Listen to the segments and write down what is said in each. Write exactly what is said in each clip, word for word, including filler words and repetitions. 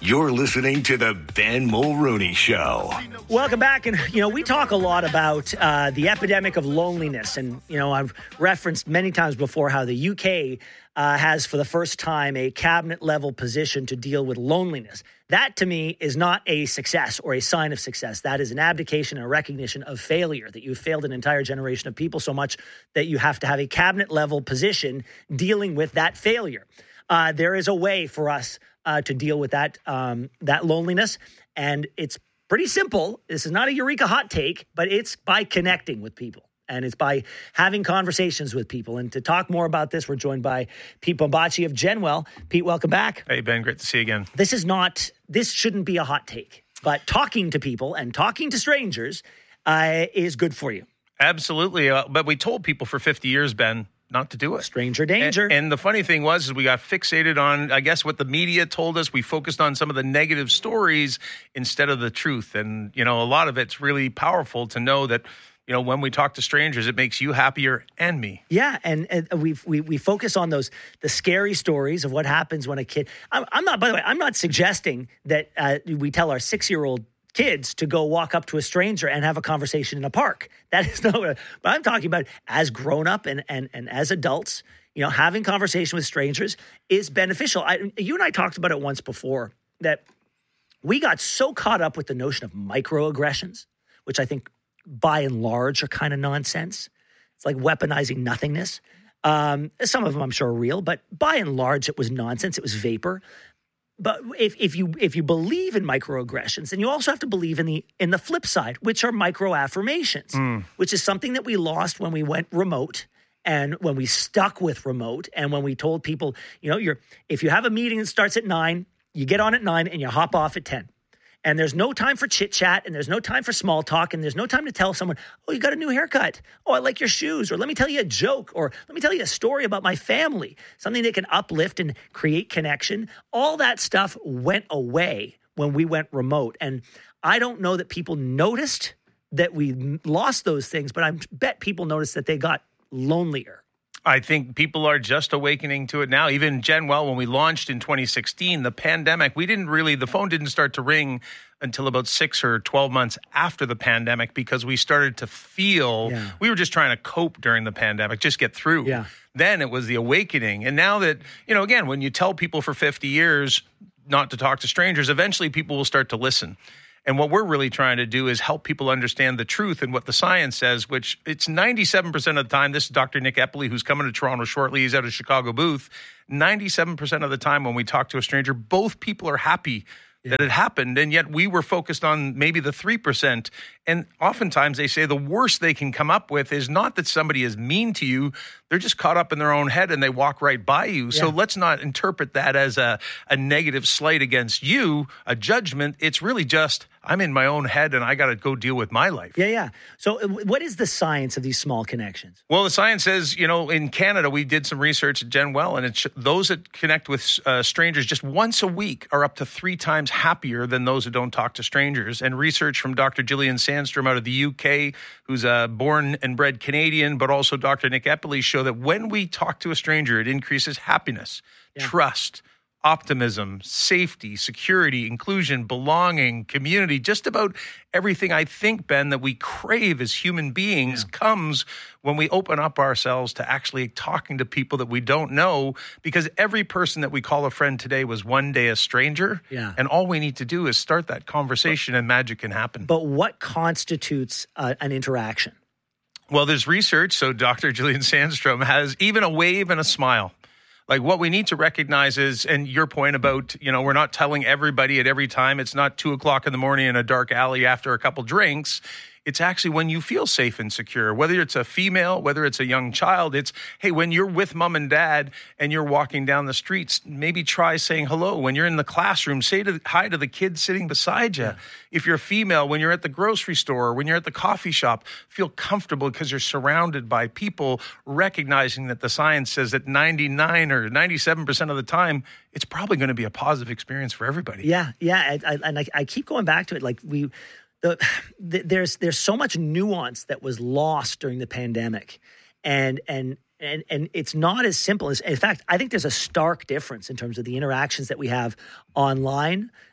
You're listening to the Ben Mulrooney Show. Welcome back. And, you know, we talk a lot about uh, the epidemic of loneliness. And, you know, I've referenced many times before how the U K uh, has for the first time a cabinet level position to deal with loneliness. That, to me, is not a success or a sign of success. That is an abdication and a recognition of failure, that you've failed an entire generation of people so much that you have to have a cabinet level position dealing with that failure. Uh, there is a way for us uh, to deal with that um, that loneliness, and it's pretty simple. This is not a Eureka hot take, but it's by connecting with people, and it's by having conversations with people. And to talk more about this, we're joined by Pete Bombaci of Genwell. Pete, welcome back. Hey, Ben, great to see you again. This is not, this shouldn't be a hot take, but talking to people and talking to strangers uh, is good for you. Absolutely. Uh, but we told people for fifty years, Ben, not to do it. Stranger danger. And, and the funny thing was, is we got fixated on, I guess, what the media told us. We focused on some of the negative stories instead of the truth. And, you know, a lot of it's really powerful to know that, you know, when we talk to strangers, it makes you happier and me. Yeah, and, and we we we focus on those the scary stories of what happens when a kid. I'm, I'm not. By the way, I'm not suggesting that uh, we tell our six-year-old kids to go walk up to a stranger and have a conversation in a park. That is not what but I'm talking about. As grown up and and and as adults, you know, having conversation with strangers is beneficial. I, you and I talked about it once before, that we got so caught up with the notion of microaggressions, which I think by and large are kind of nonsense. It's like weaponizing nothingness. Um, some of them I'm sure are real, but by and large it was nonsense. It was vapor. But if, if you if you believe in microaggressions, then you also have to believe in the in the flip side, which are microaffirmations, mm. which is something that we lost when we went remote and when we stuck with remote and when we told people, you know, you're if you have a meeting that starts at nine, you get on at nine and you hop off at ten. And there's no time for chit chat, and there's no time for small talk, and there's no time to tell someone, oh, you got a new haircut. Oh, I like your shoes. Or let me tell you a joke. Or let me tell you a story about my family. Something that can uplift and create connection. All that stuff went away when we went remote. And I don't know that people noticed that we lost those things, but I bet people noticed that they got lonelier. I think people are just awakening to it now. Even Genwell, when we launched in twenty sixteen, the pandemic, we didn't really, the phone didn't start to ring until about six or twelve months after the pandemic, because we started to feel, yeah. we were just trying to cope during the pandemic, just get through. Yeah. Then it was the awakening. And now that, you know, again, when you tell people for fifty years not to talk to strangers, eventually people will start to listen. And what we're really trying to do is help people understand the truth and what the science says, which it's ninety-seven percent of the time. This is Doctor Nick Epley, who's coming to Toronto shortly. He's at a Chicago booth. ninety-seven percent of the time when we talk to a stranger, both people are happy that it happened, and yet we were focused on maybe the three percent. And oftentimes they say the worst they can come up with is not that somebody is mean to you. They're just caught up in their own head and they walk right by you. Yeah. So let's not interpret that as a, a negative slight against you, a judgment. It's really just, I'm in my own head and I got to go deal with my life. Yeah, yeah. So what is the science of these small connections? Well, the science says, you know, in Canada, we did some research at Genwell, and it's those that connect with uh, strangers just once a week are up to three times happier than those who don't talk to strangers. And research from Doctor Gillian Sandstrom out of the U K, who's a born and bred Canadian, but also Doctor Nick Epley, show that when we talk to a stranger, it increases happiness, yeah. trust, optimism, safety, security, inclusion, belonging, community, just about everything I think, Ben, that we crave as human beings yeah. comes when we open up ourselves to actually talking to people that we don't know, because every person that we call a friend today was one day a stranger. Yeah. And all we need to do is start that conversation, but, and magic can happen. But what constitutes uh, an interaction? Well, there's research. So Doctor Gillian Sandstrom has even a wave and a smile. Like, what we need to recognize is, and your point about, you know, we're not telling everybody at every time. It's not two o'clock in the morning in a dark alley after a couple drinks. It's actually when you feel safe and secure, whether it's a female, whether it's a young child. It's, hey, when you're with mom and dad and you're walking down the streets, maybe try saying hello. When you're in the classroom, say to, hi to the kid sitting beside you. Yeah. If you're a female, when you're at the grocery store, when you're at the coffee shop, feel comfortable because you're surrounded by people, recognizing that the science says that ninety-nine or ninety-seven percent of the time, it's probably going to be a positive experience for everybody. Yeah, yeah. I, I, and I, I keep going back to it. Like we... The, the, there's there's so much nuance that was lost during the pandemic, and and and and it's not as simple as. In fact, I think there's a stark difference in terms of the interactions that we have online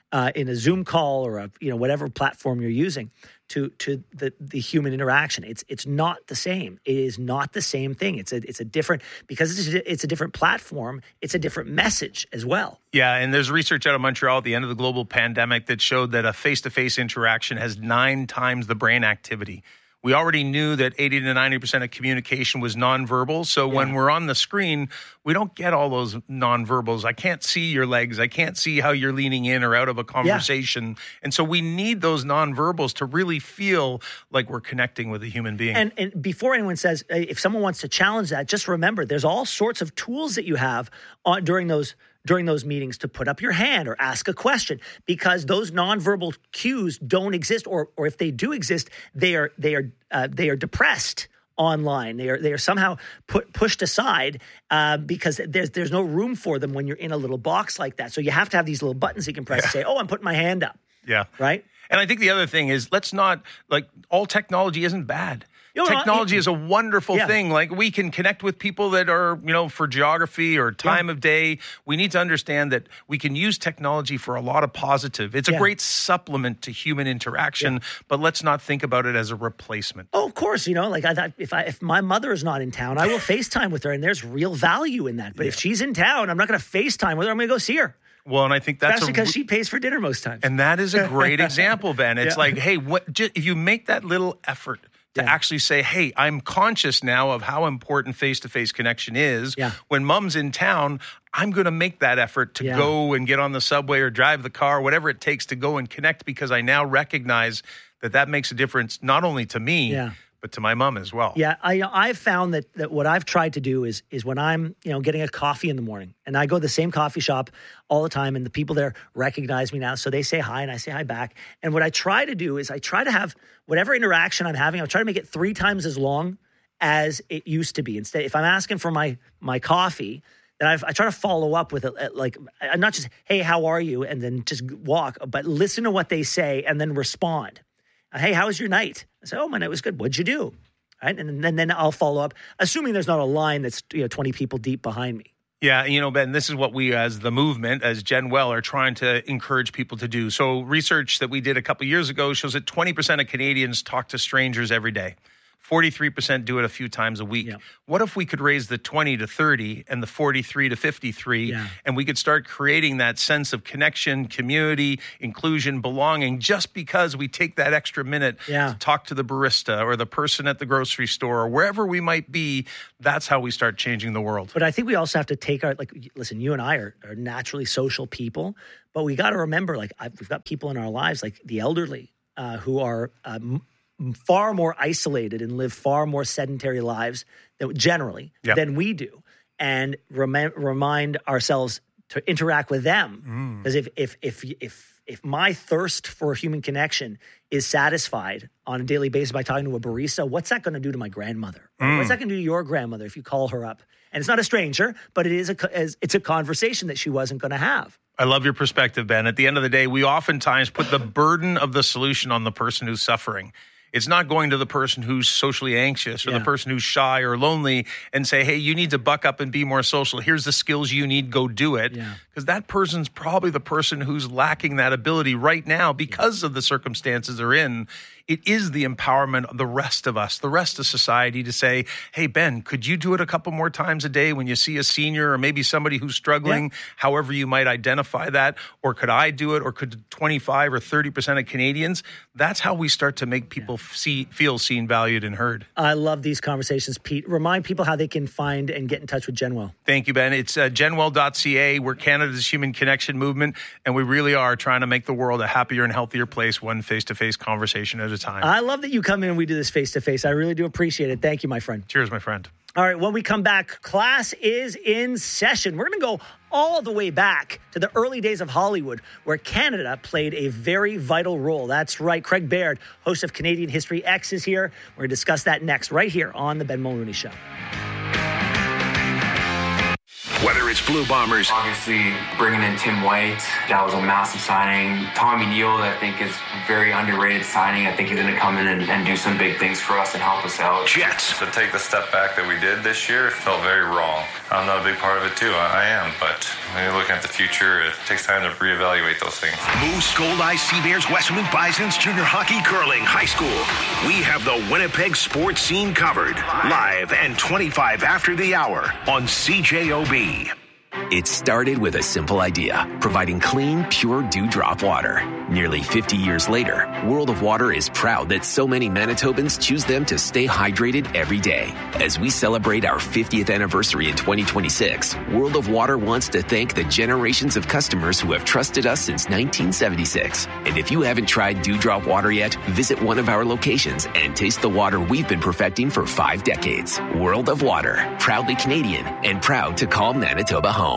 uh, in a Zoom call or a you know whatever platform you're using to to the the human interaction. It's it's not the same. It is not the same thing. It's a it's a different because it's a, it's a different platform. It's a different message as well. Yeah, and there's research out of Montreal at the end of the global pandemic that showed that a face-to-face interaction has nine times the brain activity. We already knew that eighty to ninety percent of communication was nonverbal. So yeah. when we're on the screen, we don't get all those nonverbals. I can't see your legs. I can't see how you're leaning in or out of a conversation. Yeah. And so we need those nonverbals to really feel like we're connecting with a human being. And, and before anyone says, if someone wants to challenge that, just remember there's all sorts of tools that you have on, during those during those meetings to put up your hand or ask a question, because those nonverbal cues don't exist, or or if they do exist, they are they are uh, they are depressed online. They are they are somehow put pushed aside uh, because there's there's no room for them when you're in a little box like that. So you have to have these little buttons you can press yeah. to say, "Oh, I'm putting my hand up." Yeah. Right. And I think the other thing is, let's not like all technology isn't bad. You know, Technology it, is a wonderful yeah. thing. Like we can connect with people that are, you know, for geography or time yeah. of day. We need to understand that we can use technology for a lot of positive. It's a yeah. great supplement to human interaction, yeah. but let's not think about it as a replacement. Oh, of course. You know, like I thought if I, if my mother is not in town, I will FaceTime with her, and there's real value in that. But yeah. if she's in town, I'm not going to FaceTime with her. I'm going to go see her. Well, and I think that's Especially because she pays for dinner most times. And that is a great example, Ben. It's yeah. like, hey, what, just, if you make that little effort to yeah. actually say, hey, I'm conscious now of how important face-to-face connection is. Yeah. When mom's in town, I'm going to make that effort to yeah. go and get on the subway or drive the car, whatever it takes to go and connect, because I now recognize that that makes a difference not only to me, yeah. but to my mom as well. Yeah, I, I've found that, that what I've tried to do is is when I'm you know getting a coffee in the morning, and I go to the same coffee shop all the time, and the people there recognize me now, so they say hi and I say hi back. And what I try to do is I try to have whatever interaction I'm having, I try to make it three times as long as it used to be. Instead, if I'm asking for my my coffee, then I've, I try to follow up with it, like not just hey, how are you, and then just walk, but listen to what they say and then respond. Hey, how was your night? I say, oh, my night was good. What'd you do? Right? And then, then I'll follow up, assuming there's not a line that's you know twenty people deep behind me. Yeah, you know, Ben, this is what we as the movement, as Gen Well, are trying to encourage people to do. So research that we did a couple of years ago shows that twenty percent of Canadians talk to strangers every day. forty-three percent do it a few times a week. Yeah. What if we could raise the twenty to thirty and the forty-three to fifty-three, yeah. and we could start creating that sense of connection, community, inclusion, belonging, just because we take that extra minute yeah. to talk to the barista or the person at the grocery store or wherever we might be. That's how we start changing the world. But I think we also have to take our, like, listen, you and I are, are naturally social people, but we got to remember, like, I've, we've got people in our lives, like the elderly, uh, who are um, far more isolated and live far more sedentary lives that, generally yep. than we do, and rem- remind ourselves to interact with them. Because mm. if, if if if if my thirst for human connection is satisfied on a daily basis by talking to a barista, what's that going to do to my grandmother? Mm. What's that going to do to your grandmother if you call her up? And it's not a stranger, but it is a it's a conversation that she wasn't going to have. I love your perspective, Ben. At the end of the day, we oftentimes put the burden of the solution on the person who's suffering. It's not going to the person who's socially anxious or yeah. the person who's shy or lonely and say, hey, you need to buck up and be more social. Here's the skills you need. Go do it. Because yeah. that person's probably the person who's lacking that ability right now because yeah. of the circumstances they're in. It is the empowerment of the rest of us, the rest of society, to say, hey, Ben, could you do it a couple more times a day when you see a senior or maybe somebody who's struggling, yeah. however you might identify that? Or could I do it? Or could twenty-five or thirty percent of Canadians? That's how we start to make people yeah. see, feel seen, valued, and heard. I love these conversations, Pete. Remind people how they can find and get in touch with Gen Well. Thank you, Ben. It's uh, gen well dot c a. We're Canada's human connection movement, and we really are trying to make the world a happier and healthier place, one face-to-face conversation at a time. I love that you come in and we do this face-to-face. I really do appreciate it. Thank you, my friend. Cheers, my friend. All right, when we come back, class is in session. We're going to go all the way back to the early days of Hollywood, where Canada played a very vital role. That's right. Craig Baird, host of Canadian History X, is here. We're going to discuss that next, right here on The Ben Mulroney Show. Whether Pirates Blue Bombers. Obviously, bringing in Tim White, that was a massive signing. Tommy Neal, I think, is a very underrated signing. I think he's going to come in and, and do some big things for us and help us out. Jets. To take the step back that we did this year, it felt very wrong. I'm not a big part of it, too. I, I am, but when you're looking at the future, it takes time to reevaluate those things. Moose, Gold Eyes, Sea Bears, Westwood Bisons, junior hockey, curling, high school. We have the Winnipeg sports scene covered. Live and twenty-five after the hour on C J O B. It started with a simple idea, providing clean, pure dewdrop water. Nearly fifty years later, World of Water is proud that so many Manitobans choose them to stay hydrated every day. As we celebrate our fiftieth anniversary in twenty twenty-six, World of Water wants to thank the generations of customers who have trusted us since nineteen seventy-six. And if you haven't tried dewdrop water yet, visit one of our locations and taste the water we've been perfecting for five decades. World of Water, proudly Canadian and proud to call Manitoba home.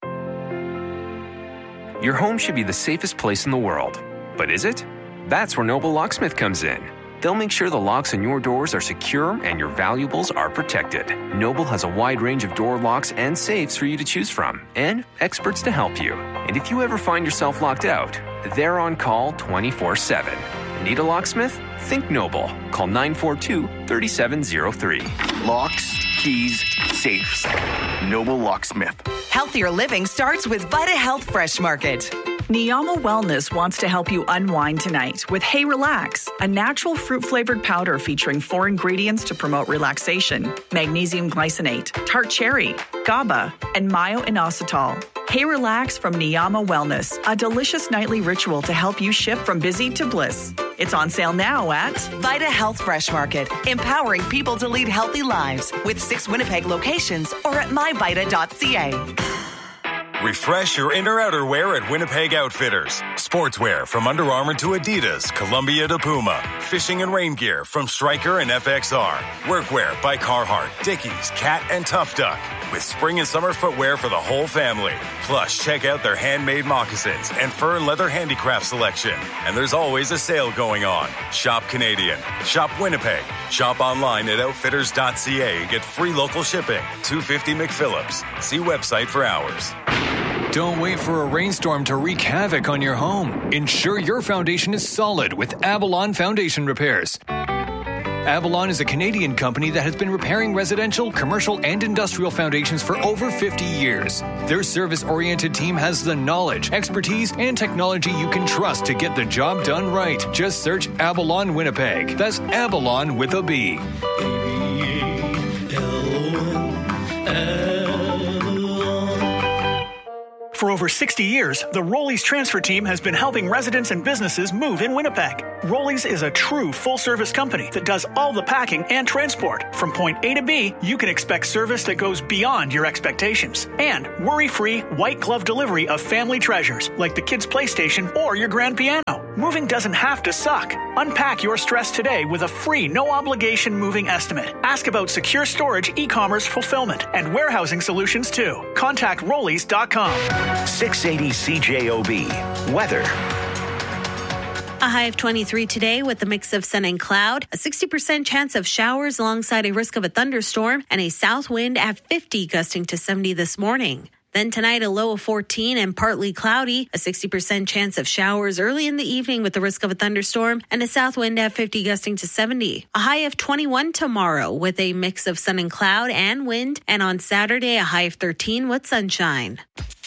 Your home should be the safest place in the world. But is it? That's where Noble Locksmith comes in. They'll make sure the locks on your doors are secure and your valuables are protected. Noble has a wide range of door locks and safes for you to choose from, and experts to help you. And if you ever find yourself locked out, they're on call twenty-four seven. Need a locksmith? Think Noble. Call nine four two, three seven zero three. Locks, keys, safes. Noble Locksmith. Healthier living starts with Vita Health Fresh Market. Niyama Wellness wants to help you unwind tonight with Hey Relax, a natural fruit-flavored powder featuring four ingredients to promote relaxation: magnesium glycinate, tart cherry, GABA, and myo-inositol. Hey Relax from Niyama Wellness, a delicious nightly ritual to help you shift from busy to bliss. It's on sale now at Vita Health Fresh Market, empowering people to lead healthy lives with six Winnipeg locations or at my vita dot c a. Refresh your inner outerwear at Winnipeg Outfitters. Sportswear from Under Armour to Adidas, Columbia to Puma. Fishing and rain gear from Stryker and F X R. Workwear by Carhartt, Dickies, Cat, and Tough Duck. With spring and summer footwear for the whole family. Plus, check out their handmade moccasins and fur and leather handicraft selection. And there's always a sale going on. Shop Canadian. Shop Winnipeg. Shop online at outfitters dot c a and get free local shipping. two fifty McPhillips. See website for hours. Don't wait for a rainstorm to wreak havoc on your home. Ensure your foundation is solid with Avalon Foundation Repairs. Avalon is a Canadian company that has been repairing residential, commercial, and industrial foundations for over fifty years. Their service-oriented team has the knowledge, expertise, and technology you can trust to get the job done right. Just search Avalon Winnipeg. That's Avalon with a B. For over sixty years, the Rollies transfer team has been helping residents and businesses move in Winnipeg. Rollies is a true full-service company that does all the packing and transport. From point A to B, you can expect service that goes beyond your expectations. And worry-free, white-glove delivery of family treasures like the kids' PlayStation or your grand piano. Moving doesn't have to suck. Unpack your stress today with a free, no-obligation moving estimate. Ask about secure storage, e-commerce fulfillment, and warehousing solutions, too. Contact rollies dot com. six eighty C J O B. Weather. A high of twenty-three today with a mix of sun and cloud, a sixty percent chance of showers alongside a risk of a thunderstorm, and a south wind at fifty gusting to seventy this morning. Then tonight, a low of fourteen and partly cloudy, a sixty percent chance of showers early in the evening with the risk of a thunderstorm, and a south wind at fifty gusting to seventy. A high of twenty-one tomorrow with a mix of sun and cloud and wind, and on Saturday, a high of thirteen with sunshine.